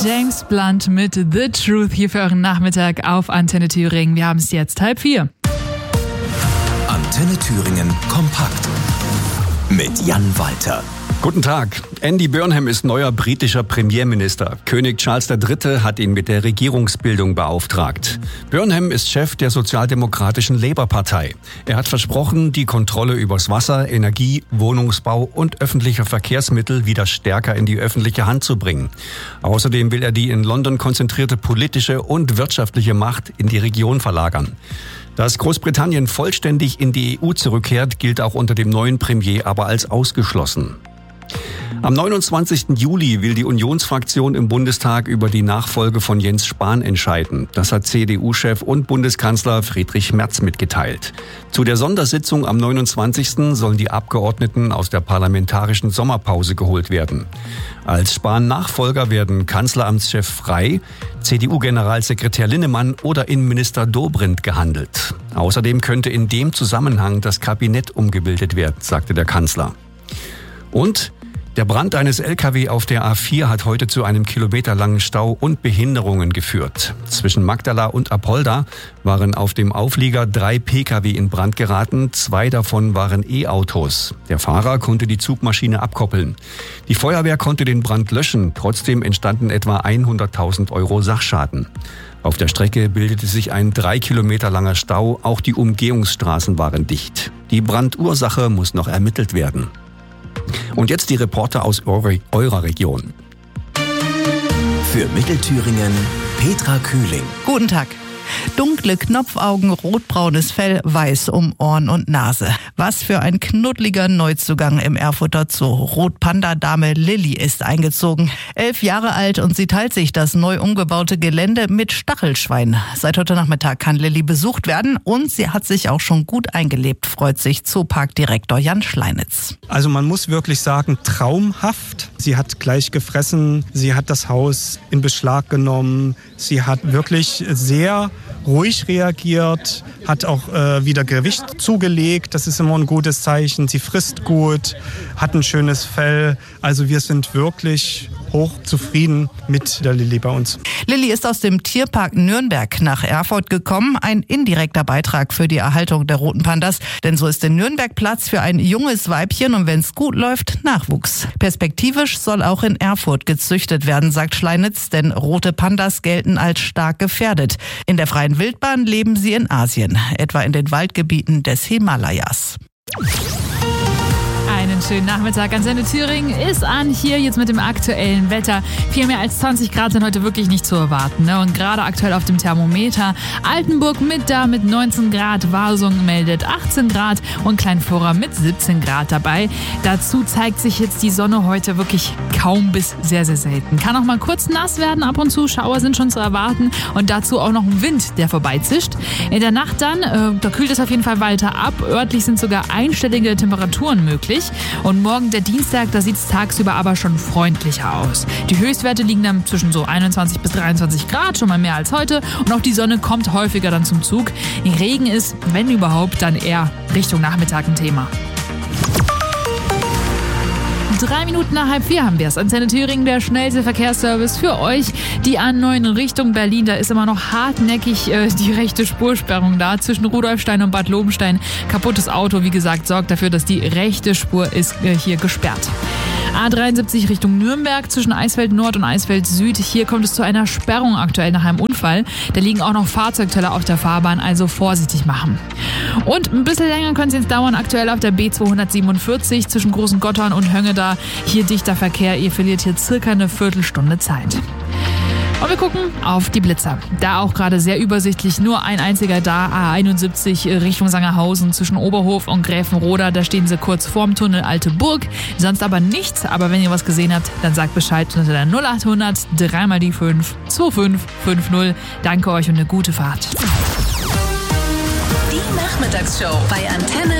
James Blunt mit The Truth hier für euren Nachmittag auf Antenne Thüringen. Wir haben es jetzt 3:30. Antenne Thüringen kompakt mit Jan Walter. Guten Tag. Andy Burnham ist neuer britischer Premierminister. König Charles III. Hat ihn mit der Regierungsbildung beauftragt. Burnham ist Chef der sozialdemokratischen Labour-Partei. Er hat versprochen, die Kontrolle übers Wasser, Energie, Wohnungsbau und öffentliche Verkehrsmittel wieder stärker in die öffentliche Hand zu bringen. Außerdem will er die in London konzentrierte politische und wirtschaftliche Macht in die Region verlagern. Dass Großbritannien vollständig in die EU zurückkehrt, gilt auch unter dem neuen Premier aber als ausgeschlossen. Am 29. Juli will die Unionsfraktion im Bundestag über die Nachfolge von Jens Spahn entscheiden. Das hat CDU-Chef und Bundeskanzler Friedrich Merz mitgeteilt. Zu der Sondersitzung am 29. sollen die Abgeordneten aus der parlamentarischen Sommerpause geholt werden. Als Spahn-Nachfolger werden Kanzleramtschef Frey, CDU-Generalsekretär Linnemann oder Innenminister Dobrindt gehandelt. Außerdem könnte in dem Zusammenhang das Kabinett umgebildet werden, sagte der Kanzler. Und der Brand eines LKW auf der A4 hat heute zu einem kilometerlangen Stau und Behinderungen geführt. Zwischen Magdala und Apolda waren auf dem Auflieger 3 Pkw in Brand geraten, 2 davon waren E-Autos. Der Fahrer konnte die Zugmaschine abkoppeln. Die Feuerwehr konnte den Brand löschen, trotzdem entstanden etwa 100.000 € Sachschaden. Auf der Strecke bildete sich ein 3 Kilometer langer Stau, auch die Umgehungsstraßen waren dicht. Die Brandursache muss noch ermittelt werden. Und jetzt die Reporter aus eurer Region. Für Mittelthüringen Petra Kühling. Guten Tag. Dunkle Knopfaugen, rotbraunes Fell, weiß um Ohren und Nase. Was für ein knuddeliger Neuzugang im Erfurter Zoo. Rotpanda-Dame Lilly ist eingezogen. 11 Jahre alt und sie teilt sich das neu umgebaute Gelände mit Stachelschwein. Seit heute Nachmittag kann Lilly besucht werden und sie hat sich auch schon gut eingelebt, freut sich Zooparkdirektor Jan Schleinitz. Also man muss wirklich sagen, traumhaft. Sie hat gleich gefressen, sie hat das Haus in Beschlag genommen, sie hat wirklich sehr ruhig reagiert, hat auch wieder Gewicht zugelegt, das ist immer ein gutes Zeichen. Sie frisst gut, hat ein schönes Fell, also wir sind wirklich hoch zufrieden mit der Lilly bei uns. Lilly ist aus dem Tierpark Nürnberg nach Erfurt gekommen. Ein indirekter Beitrag für die Erhaltung der roten Pandas. Denn so ist in Nürnberg Platz für ein junges Weibchen und wenn es gut läuft, Nachwuchs. Perspektivisch soll auch in Erfurt gezüchtet werden, sagt Schleinitz, denn rote Pandas gelten als stark gefährdet. In der freien Wildbahn leben sie in Asien, etwa in den Waldgebieten des Himalayas. Einen schönen Nachmittag. Antenne Thüringen ist an, hier jetzt mit dem aktuellen Wetter. Viel mehr als 20 Grad sind heute wirklich nicht zu erwarten, ne? Und gerade aktuell auf dem Thermometer. Altenburg mit 19 Grad, Wasung meldet 18 Grad und Kleinflora mit 17 Grad dabei. Dazu zeigt sich jetzt die Sonne heute wirklich kaum bis sehr, sehr selten. Kann auch mal kurz nass werden, ab und zu Schauer sind schon zu erwarten und dazu auch noch ein Wind, der vorbeizischt. In der Nacht dann, da kühlt es auf jeden Fall weiter ab. Örtlich sind sogar einstellige Temperaturen möglich. Und morgen der Dienstag, da sieht es tagsüber aber schon freundlicher aus. Die Höchstwerte liegen dann zwischen so 21 bis 23 Grad, schon mal mehr als heute. Und auch die Sonne kommt häufiger dann zum Zug. Regen ist, wenn überhaupt, dann eher Richtung Nachmittag ein Thema. 3 Minuten nach 3:30 haben wir es. Antenne Thüringen, der schnellste Verkehrsservice für euch. Die A9 Richtung Berlin, da ist immer noch hartnäckig die rechte Spursperrung da. Zwischen Rudolfstein und Bad Lobenstein. Kaputtes Auto, wie gesagt, sorgt dafür, dass die rechte Spur ist hier gesperrt. A73 Richtung Nürnberg zwischen Eisfeld Nord und Eisfeld Süd. Hier kommt es zu einer Sperrung aktuell nach einem Unfall. Da liegen auch noch Fahrzeugteile auf der Fahrbahn, also vorsichtig machen. Und ein bisschen länger könnte es jetzt dauern, aktuell auf der B247 zwischen Großen Gottorn und Höngeda. Hier dichter Verkehr, ihr verliert hier circa eine Viertelstunde Zeit. Und wir gucken auf die Blitzer. Da auch gerade sehr übersichtlich, nur ein einziger da, A71 Richtung Sangerhausen zwischen Oberhof und Gräfenroda. Da stehen sie kurz vorm Tunnel Alte Burg. Sonst aber nichts, aber wenn ihr was gesehen habt, dann sagt Bescheid unter der 0800 3 mal die 5 2550. Danke euch und eine gute Fahrt. Die Nachmittagsshow bei Antenne